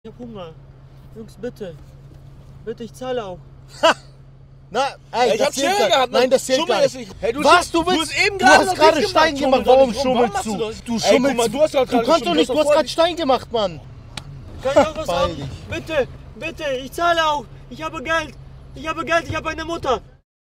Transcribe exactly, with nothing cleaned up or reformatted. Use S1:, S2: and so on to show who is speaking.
S1: Ich hab Hunger. Jungs, bitte. Bitte, ich zahle auch.
S2: Na, ey,
S3: ich
S2: das
S3: hab
S2: zählt
S3: Schere
S2: gar
S3: gehabt.
S2: Nein, das zählt
S3: Schummel
S2: gar nicht.
S3: ist nicht. Hey, du
S2: Was, du
S3: du
S2: willst?
S3: hast eben
S2: Du
S3: gerade
S2: hast
S3: noch
S2: gerade
S3: nichts
S2: Stein
S3: gemacht.
S2: gemacht.
S3: Schummel
S2: Warum
S3: doch nicht rum. Warum
S2: schummelst
S3: machst
S2: du?
S3: du das?
S2: Du
S3: Ey, guck
S2: schummelst.
S3: mal, du hast doch
S2: Du
S3: gerade
S2: kannst doch
S3: geschummelt.
S2: nicht,
S3: Du
S2: du
S3: hast
S2: hast
S3: doch
S2: gerade Stein gemacht, Mann.
S1: Kann ich auch was haben?
S2: Peinlich.
S1: Bitte, bitte, ich zahle auch. Ich habe Geld. Ich habe Geld, ich habe eine Mutter.